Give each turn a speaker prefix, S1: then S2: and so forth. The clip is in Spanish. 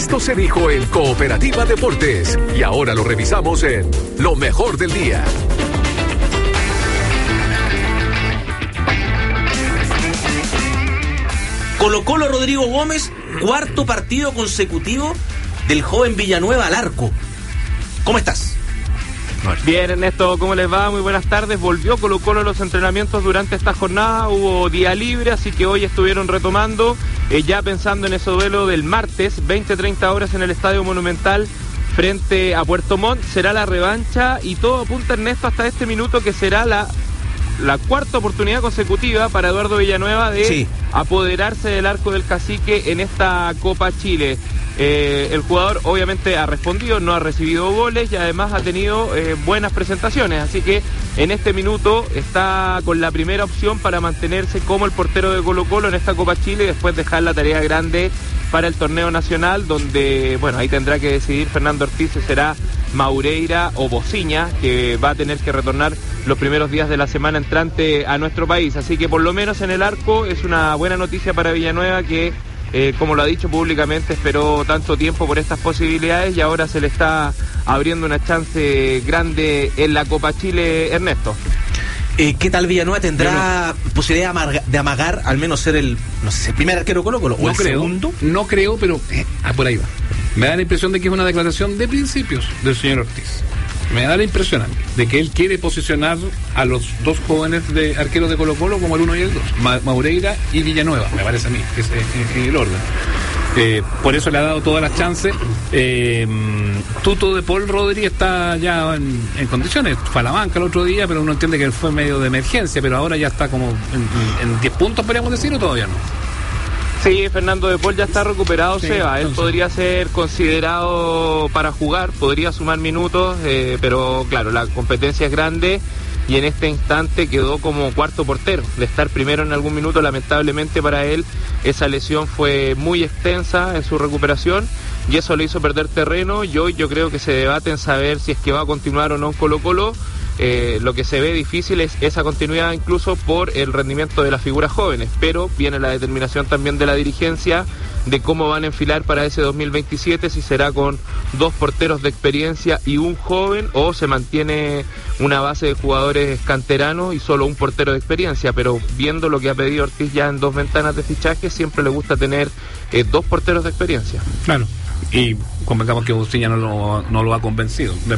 S1: Esto se dijo en Cooperativa Deportes y ahora lo revisamos en Lo Mejor del Día.
S2: Colo-Colo Rodrigo Gómez, cuarto partido consecutivo del joven Villanueva al arco. ¿Cómo estás?
S3: Bien, Ernesto, ¿cómo les va? Muy buenas tardes. Volvió Colo-Colo a los entrenamientos durante esta jornada, hubo día libre, así que hoy estuvieron retomando, ya pensando en ese duelo del martes, 20-30 horas en el Estadio Monumental frente a Puerto Montt. Será la revancha y todo apunta, Ernesto, hasta este minuto que será la cuarta oportunidad consecutiva para Eduardo Villanueva de apoderarse del arco del Cacique en esta Copa Chile. El jugador obviamente ha respondido, no ha recibido goles y además ha tenido buenas presentaciones, así que en este minuto está con la primera opción para mantenerse como el portero de Colo-Colo en esta Copa Chile y después dejar la tarea grande para el torneo nacional, donde, bueno, ahí tendrá que decidir Fernando Ortiz si será Maureira o Bociña, que va a tener que retornar los primeros días de la semana entrante a nuestro país. Así que por lo menos en el arco es una buena noticia para Villanueva, que como lo ha dicho públicamente, esperó tanto tiempo por estas posibilidades y ahora se le está abriendo una chance grande en la Copa Chile, Ernesto.
S2: ¿Qué tal Villanueva? ¿Tendrá posibilidad de amagar al menos ser el primer arquero de Colo-Colo? ¿O el segundo?
S4: No creo, pero por ahí va. Me da la impresión de que es una declaración de principios del señor Ortiz. Me da la impresión de que él quiere posicionar a los dos jóvenes de arqueros de Colo-Colo como el 1 y el 2, Maureira y Villanueva, me parece a mí, que es el orden. Por eso le ha dado todas las chances. Tuto de Paul Rodríguez está ya en condiciones, fue a la banca el otro día, pero uno entiende que fue medio de emergencia, pero ahora ya está como en 10 puntos, podríamos decir, o todavía no.
S3: Sí, Fernando de Paul ya está recuperado, sí, Seba. Él podría ser considerado para jugar, podría sumar minutos, pero claro, la competencia es grande y en este instante quedó como cuarto portero. De estar primero en algún minuto, lamentablemente para él, esa lesión fue muy extensa en su recuperación y eso le hizo perder terreno y hoy yo creo que se debate en saber si es que va a continuar o no en Colo-Colo. Lo que se ve difícil es esa continuidad incluso por el rendimiento de las figuras jóvenes, pero viene la determinación también de la dirigencia de cómo van a enfilar para ese 2027, si será con dos porteros de experiencia y un joven o se mantiene una base de jugadores canteranos y solo un portero de experiencia, pero viendo lo que ha pedido Ortiz ya en 2 ventanas de fichaje, siempre le gusta tener 2 porteros de experiencia.
S4: Claro, y convengamos que Bociña no lo ha convencido.